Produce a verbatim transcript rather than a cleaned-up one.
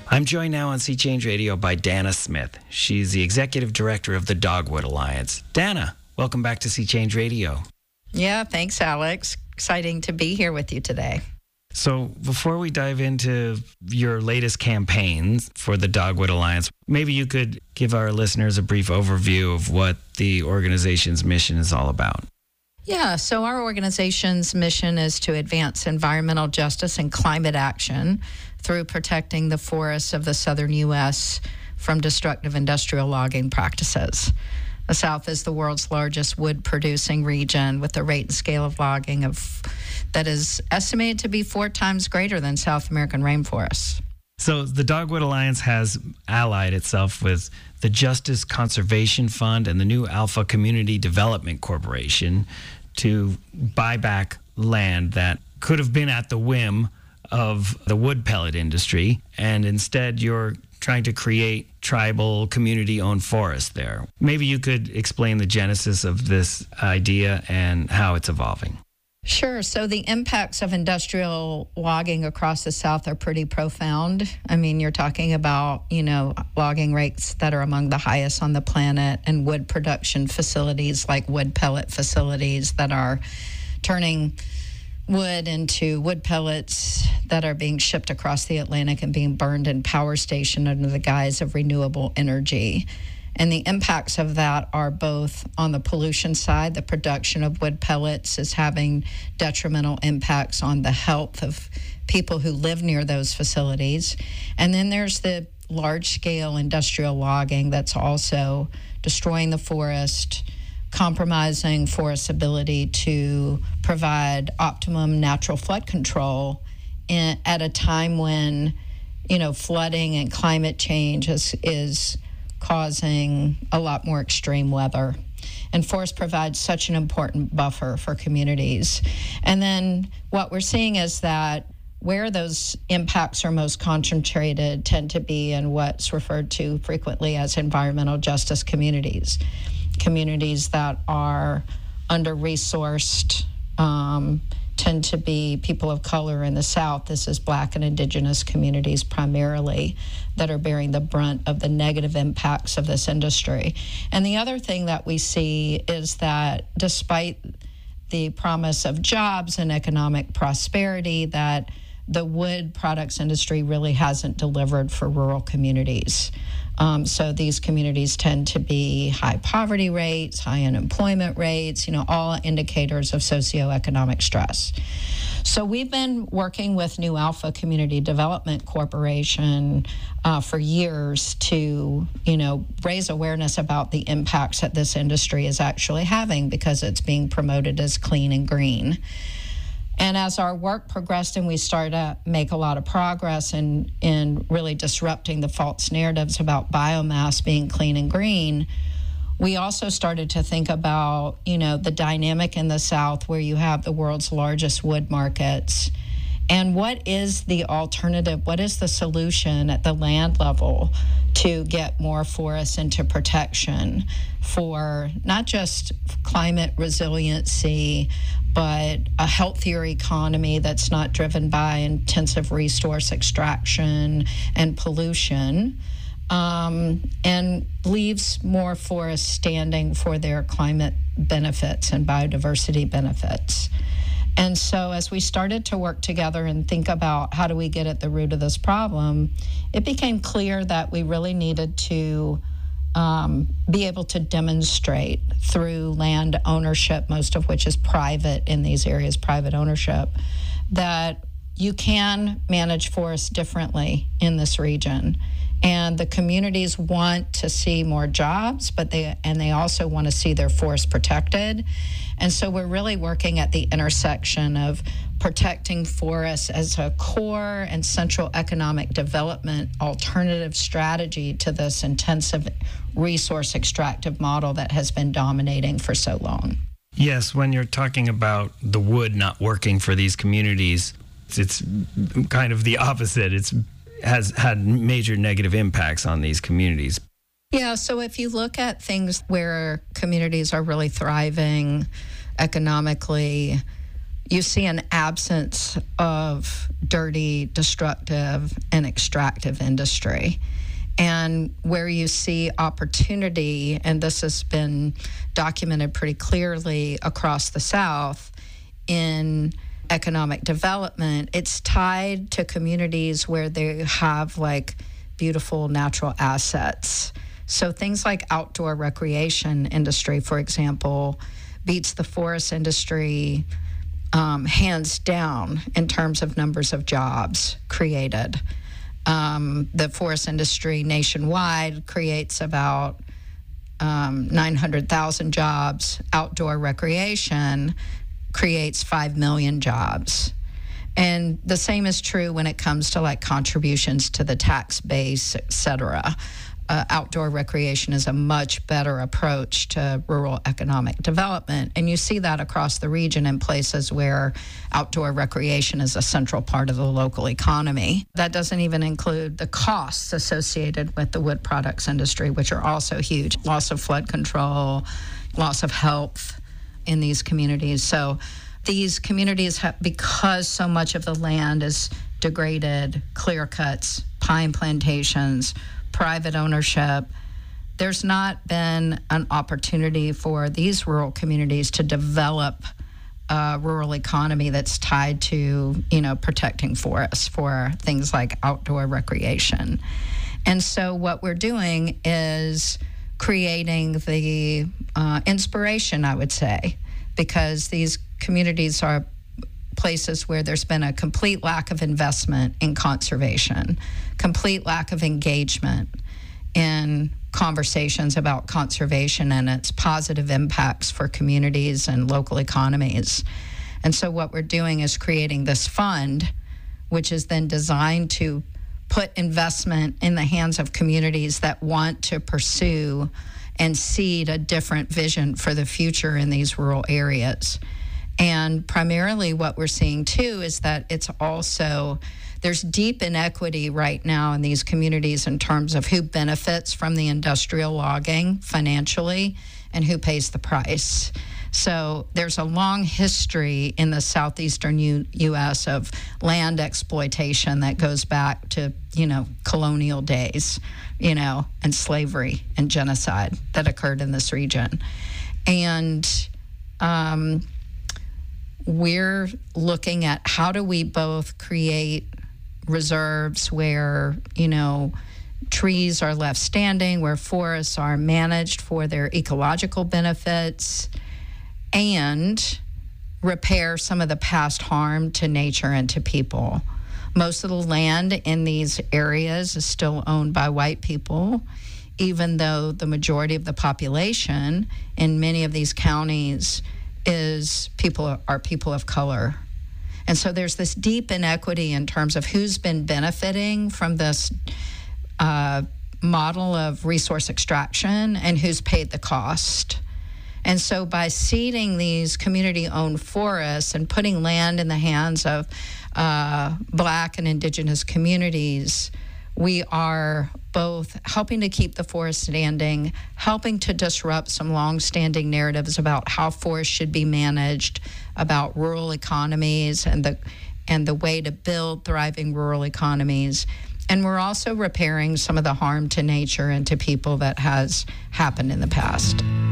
I'm joined now on Sea Change Radio by Dana Smith. She's the executive director of the Dogwood Alliance. Dana, welcome back to Sea Change Radio. Yeah, thanks, Alex. Exciting to be here with you today. So before we dive into your latest campaigns for the Dogwood Alliance, maybe you could give our listeners a brief overview of what the organization's mission is all about. Yeah, so our organization's mission is to advance environmental justice and climate action through protecting the forests of the southern U S from destructive industrial logging practices. The South is the world's largest wood-producing region with a rate and scale of logging of that is estimated to be four times greater than South American rainforests. So the Dogwood Alliance has allied itself with the Justice Conservation Fund and the new Alpha Community Development Corporation to buy back land that could have been at the whim of the wood pellet industry, and instead you're trying to create tribal community-owned forests there. Maybe you could explain the genesis of this idea and how it's evolving. Sure. So the impacts of industrial logging across the South are pretty profound. I mean, you're talking about, you know, logging rates that are among the highest on the planet, and wood production facilities like wood pellet facilities that are turning wood into wood pellets that are being shipped across the Atlantic and being burned in power station under the guise of renewable energy. And the impacts of that are both on the pollution side. The production of wood pellets is having detrimental impacts on the health of people who live near those facilities. And then there's the large-scale industrial logging that's also destroying the forest, compromising forest's ability to provide optimum natural flood control in, at a time when, you know, flooding and climate change is, is causing a lot more extreme weather. And forest provides such an important buffer for communities. And then what we're seeing is that where those impacts are most concentrated tend to be in what's referred to frequently as environmental justice communities. Communities that are under-resourced, um, tend to be people of color in the South. This is Black and Indigenous communities primarily that are bearing the brunt of the negative impacts of this industry. And the other thing that we see is that despite the promise of jobs and economic prosperity, that the wood products industry really hasn't delivered for rural communities. Um, so these communities tend to be high poverty rates, high unemployment rates, you know, all indicators of socioeconomic stress. So we've been working with New Alpha Community Development Corporation uh, for years to, you know, raise awareness about the impacts that this industry is actually having because it's being promoted as clean and green. And as our work progressed and we started to make a lot of progress in, in really disrupting the false narratives about biomass being clean and green, we also started to think about, you know, the dynamic in the South where you have the world's largest wood markets. And what is the alternative? What is the solution at the land level to get more forests into protection for not just climate resiliency, but a healthier economy that's not driven by intensive resource extraction and pollution, um, and leaves more forests standing for their climate benefits and biodiversity benefits. And so as we started to work together and think about how do we get at the root of this problem, it became clear that we really needed to um, be able to demonstrate through land ownership, most of which is private in these areas, private ownership, that you can manage forests differently in this region. And the communities want to see more jobs, but they and they also want to see their forests protected. And so we're really working at the intersection of protecting forests as a core and central economic development alternative strategy to this intensive resource extractive model that has been dominating for so long. Yes, when you're talking about the wood not working for these communities, it's kind of the opposite. It's has had major negative impacts on these communities. Yeah, so if you look at things where communities are really thriving economically, you see an absence of dirty, destructive, and extractive industry. And where you see opportunity, and this has been documented pretty clearly across the South in economic development, it's tied to communities where they have like beautiful natural assets. So things like outdoor recreation industry, for example, beats the forest industry um, hands down in terms of numbers of jobs created. Um, the forest industry nationwide creates about um, nine hundred thousand jobs. Outdoor recreation creates five million jobs. And the same is true when it comes to like contributions to the tax base, et cetera. Uh, outdoor recreation is a much better approach to rural economic development. And you see that across the region in places where outdoor recreation is a central part of the local economy. That doesn't even include the costs associated with the wood products industry, which are also huge. Loss of flood control, loss of health in these communities. So these communities have, because so much of the land is degraded, clear cuts, pine plantations, private ownership, there's not been an opportunity for these rural communities to develop a rural economy that's tied to, you know, protecting forests for things like outdoor recreation. And so what we're doing is creating the uh, inspiration, I would say, because these communities are places where there's been a complete lack of investment in conservation, complete lack of engagement in conversations about conservation and its positive impacts for communities and local economies. And so what we're doing is creating this fund, which is then designed to put investment in the hands of communities that want to pursue and seed a different vision for the future in these rural areas. And primarily what we're seeing too is that it's also, there's deep inequity right now in these communities in terms of who benefits from the industrial logging financially and who pays the price. So there's a long history in the southeastern U- U.S. of land exploitation that goes back to, you know, colonial days, you know, and slavery and genocide that occurred in this region. And um, we're looking at how do we both create reserves where, you know, trees are left standing, where forests are managed for their ecological benefits, and repair some of the past harm to nature and to people. Most of the land in these areas is still owned by white people, even though the majority of the population in many of these counties is people are people of color. And so there's this deep inequity in terms of who's been benefiting from this uh, model of resource extraction and who's paid the cost. And so by seeding these community-owned forests and putting land in the hands of uh, Black and Indigenous communities, we are both helping to keep the forest standing, helping to disrupt some long-standing narratives about how forests should be managed, about rural economies and the and the way to build thriving rural economies. And we're also repairing some of the harm to nature and to people that has happened in the past.